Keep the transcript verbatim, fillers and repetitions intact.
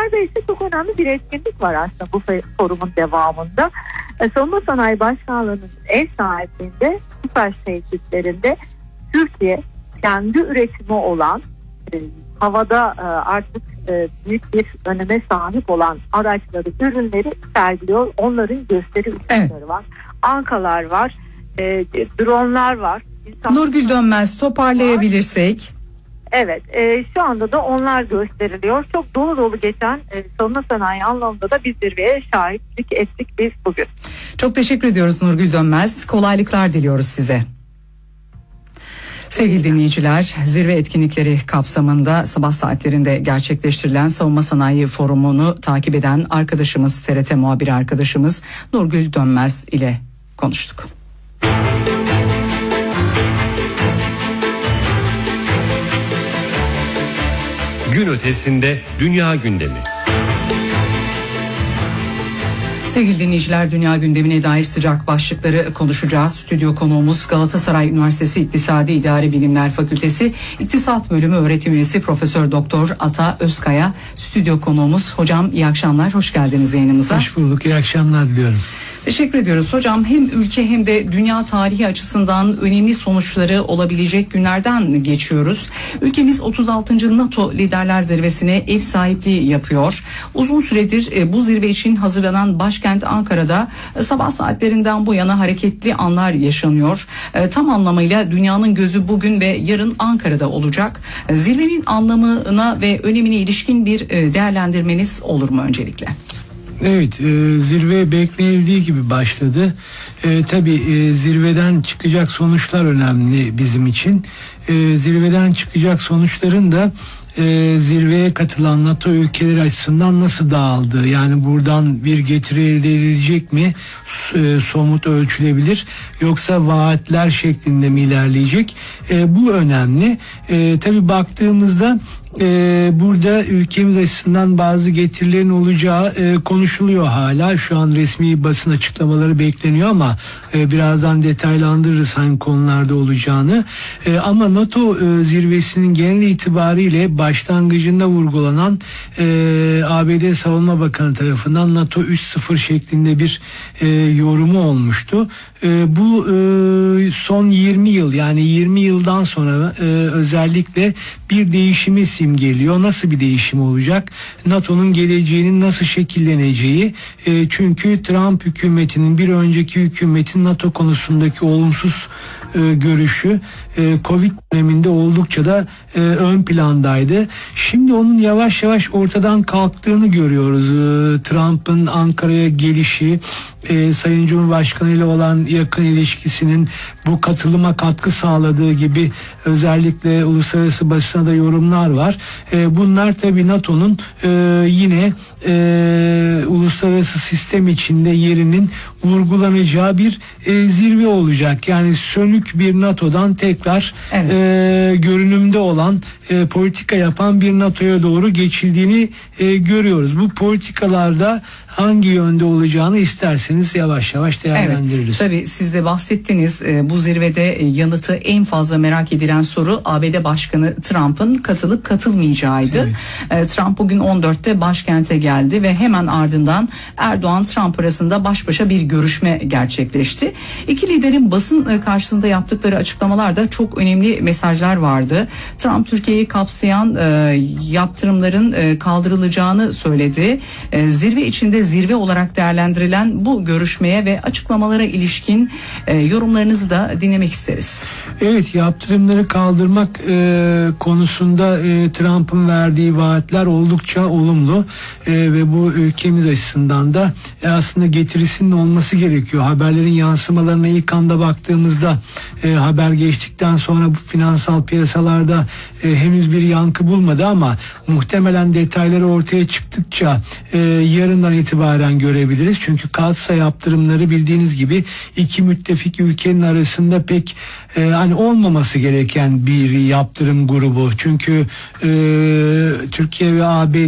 Yukarıda ise çok önemli bir etkinlik var aslında bu forumun devamında. E, Savunma Sanayi Başkanlığı'nın ev sahipliğinde Süper tesislerinde Türkiye kendi üretimi olan e, havada e, artık e, büyük bir öneme sahip olan araçları, ürünleri sergiliyor. Onların gösteri ürünleri evet. var. Ankalar var, e, dronlar var. İnsan Nurgül Dönmez, toparlayabilirsek. Var. Evet, e, şu anda da onlar gösteriliyor. Çok dolu dolu geçen e, savunma sanayi anlamında da bir zirveye şahitlik ettik biz bugün. Çok teşekkür ediyoruz Nurgül Dönmez. Kolaylıklar diliyoruz size. Sevgili dinleyiciler, zirve etkinlikleri kapsamında sabah saatlerinde gerçekleştirilen Savunma Sanayi Forumu'nu takip eden arkadaşımız, T R T muhabiri arkadaşımız Nurgül Dönmez ile konuştuk. Gün ötesinde dünya gündemi. Sevgili dinleyiciler, dünya gündemine dair sıcak başlıkları konuşacağız. Stüdyo konuğumuz Galatasaray Üniversitesi İktisadi İdari Bilimler Fakültesi İktisat Bölümü öğretim üyesi Profesör Doktor Ata Özkaya. Stüdyo konuğumuz. Hocam iyi akşamlar, hoş geldiniz yayınımıza. Hoş bulduk, iyi akşamlar diliyorum. Teşekkür ediyoruz hocam. Hem ülke hem de dünya tarihi açısından önemli sonuçları olabilecek günlerden geçiyoruz. Ülkemiz otuz altıncı NATO Liderler Zirvesi'ne ev sahipliği yapıyor. Uzun süredir bu zirve için hazırlanan başkent Ankara'da sabah saatlerinden bu yana hareketli anlar yaşanıyor. Tam anlamıyla dünyanın gözü bugün ve yarın Ankara'da olacak. Zirvenin anlamına ve önemine ilişkin bir değerlendirmeniz olur mu öncelikle? Evet, e, zirve beklenildiği gibi başladı. E, tabii e, zirveden çıkacak sonuçlar önemli bizim için. E, zirveden çıkacak sonuçların da e, zirveye katılan NATO ülkeleri açısından nasıl dağıldığı, yani buradan bir getiri elde edilecek mi, e, somut ölçülebilir, yoksa vaatler şeklinde mi ilerleyecek? E, bu önemli. E, tabii baktığımızda Ee, burada ülkemiz açısından bazı getirilerin olacağı e, konuşuluyor hala. Şu an resmi basın açıklamaları bekleniyor ama e, birazdan detaylandırırız hangi konularda olacağını. E, ama NATO e, zirvesinin genel itibariyle başlangıcında vurgulanan e, A B D Savunma Bakanı tarafından NATO üç nokta sıfır şeklinde bir e, yorumu olmuştu. E, bu e, son yirmi yıl, yani yirmi yıldan sonra e, özellikle bir değişimi simgeliyor. Nasıl bir değişim olacak? NATO'nun geleceğinin nasıl şekilleneceği. E, çünkü Trump hükümetinin bir önceki hükümetin NATO konusundaki olumsuz e, görüşü e, Covid döneminde oldukça da e, ön plandaydı. Şimdi onun yavaş yavaş ortadan kalktığını görüyoruz. E, Trump'ın Ankara'ya gelişi, e, Sayın Cumhurbaşkanı ile olan yakın ilişkisinin bu katılıma katkı sağladığı gibi özellikle uluslararası basına da yorumlar var. E, bunlar tabii NATO'nun e, yine e, uluslararası sistem içinde yerinin vurgulanacağı bir e, zirve olacak. Yani sönük bir NATO'dan tekrar evet. e, görünümde olan, e, politika yapan bir NATO'ya doğru geçildiğini e, görüyoruz. Bu politikalarda hangi yönde olacağını isterseniz yavaş yavaş değerlendiririz. Evet, tabii siz de bahsettiniz. E, bu zirvede e, yanıtı en fazla merak edilen soru A B D Başkanı Trump'ın katılıp katılmayacağıydı. Evet. E, Trump bugün on dörtte başkente geldi ve hemen ardından Erdoğan-Trump arasında baş başa bir görüşme gerçekleşti. İki liderin basın e, karşısında yaptıkları açıklamalarda çok önemli mesajlar vardı. Trump Türkiye'yi kapsayan e, yaptırımların e, kaldırılacağını söyledi. E, zirve içinde zirve olarak değerlendirilen bu görüşmeye ve açıklamalara ilişkin e, yorumlarınızı da dinlemek isteriz. Evet, yaptırımları kaldırmak e, konusunda e, Trump'ın verdiği vaatler oldukça olumlu e, ve bu ülkemiz açısından da e, aslında getirisinin olması gerekiyor. Haberlerin yansımalarına ilk anda baktığımızda e, haber geçtikten sonra bu finansal piyasalarda e, henüz bir yankı bulmadı ama muhtemelen detayları ortaya çıktıkça e, yarından itibaren görebiliriz. Çünkü kalsa yaptırımları bildiğiniz gibi iki müttefik ülkenin arasında pek e, hani olmaması gereken bir yaptırım grubu. Çünkü e, Türkiye ve A B